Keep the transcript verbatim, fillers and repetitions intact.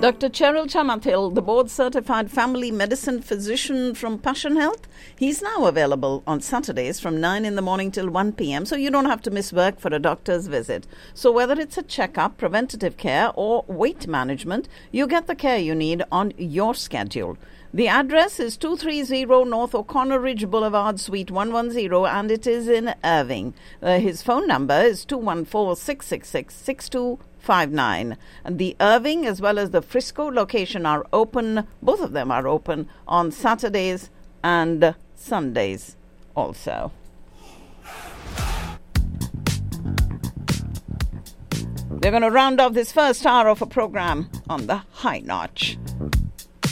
Doctor Cheryl Chamathil, the board-certified family medicine physician from Passion Health, he's now available on Saturdays from nine in the morning till one p.m., so you don't have to miss work for a doctor's visit. So whether it's a checkup, preventative care, or weight management, you get the care you need on your schedule. The address is two thirty North O'Connor Ridge Boulevard, Suite one ten, and it is in Irving. Uh, his phone number is two one four, six six six, six two five nine. And the Irving as well as the Frisco location are open. Both of them are open on Saturdays and Sundays also. We're going to round off this first hour of a program on the high notch.